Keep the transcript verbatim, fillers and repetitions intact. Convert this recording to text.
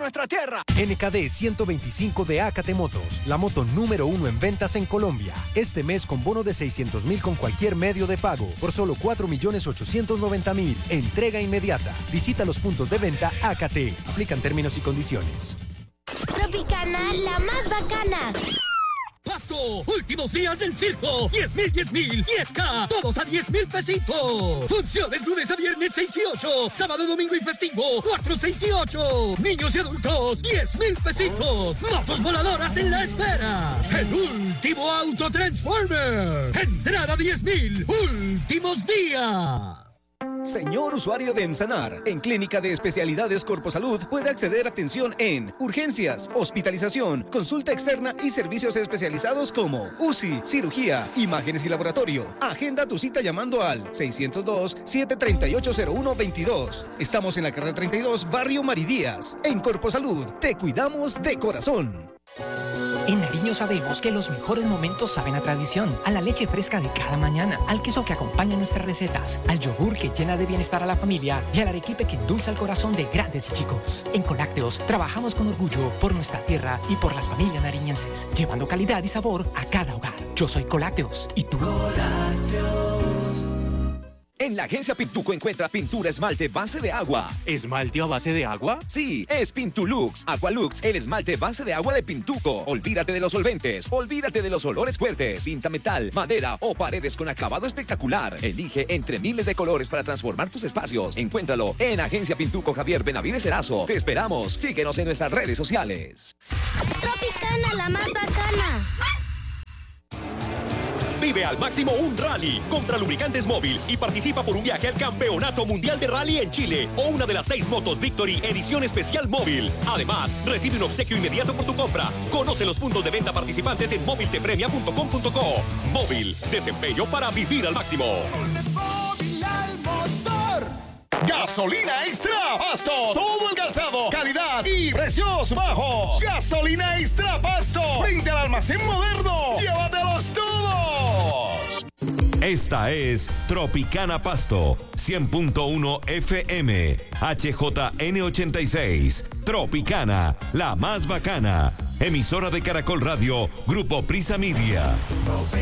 nuestra tierra. N K D ciento veinticinco de Acate Motos, la moto número uno en ventas en Colombia. Este mes con bono de seiscientos mil con cualquier medio de pago, por solo cuatro millones ochocientos noventa mil. Entrega inmediata. Visita los puntos de venta Acate. Aplican términos y condiciones. Tropicana, la más bacana. Pasto, últimos días del circo, diez mil, diez mil, diez K, todos a diez mil pesitos. Funciones lunes a viernes seis y ocho, sábado, domingo y festivo cuatro, seis y ocho. Niños y adultos, diez mil pesitos. Motos voladoras en la espera. El último auto Transformer. Entrada diez mil, últimos días. Señor usuario de Emsanar, en Clínica de Especialidades Corposalud puede acceder a atención en urgencias, hospitalización, consulta externa y servicios especializados como U C I, cirugía, imágenes y laboratorio. Agenda tu cita llamando al seiscientos dos, siete tres ocho, cero uno dos dos. Estamos en la carrera treinta y dos, Barrio Maridías. En Corposalud, te cuidamos de corazón. En Nariño sabemos que los mejores momentos saben a tradición, a la leche fresca de cada mañana, al queso que acompaña nuestras recetas, al yogur que llena de bienestar a la familia y al arequipe que endulza el corazón de grandes y chicos. En Colácteos trabajamos con orgullo por nuestra tierra y por las familias nariñenses, llevando calidad y sabor a cada hogar. Yo soy Colácteos, ¿y tú? Colácteos. En la agencia Pintuco encuentra pintura esmalte base de agua. ¿Esmalte a base de agua? Sí, es Pintulux, Aqualux, el esmalte base de agua de Pintuco. Olvídate de los solventes, olvídate de los olores fuertes. Pinta metal, madera o paredes con acabado espectacular. Elige entre miles de colores para transformar tus espacios. Encuéntralo en Agencia Pintuco Javier Benavides Erazo. Te esperamos. Síguenos en nuestras redes sociales. Tropicana, la más bacana. Vive al máximo un rally. Compra lubricantes móvil y participa por un viaje al Campeonato Mundial de Rally en Chile o una de las seis motos Victory edición especial móvil. Además, recibe un obsequio inmediato por tu compra. Conoce los puntos de venta participantes en móvil te premia punto com punto co. Móvil, desempeño para vivir al máximo. Gasolina Extra Pasto. Todo el calzado, calidad y precios bajos. Gasolina Extra Pasto. Frente al almacén moderno. Llévatelos todos. Esta es Tropicana Pasto, cien punto uno F M, H J N ochenta y seis. Tropicana, la más bacana. Emisora de Caracol Radio, Grupo Prisa Media.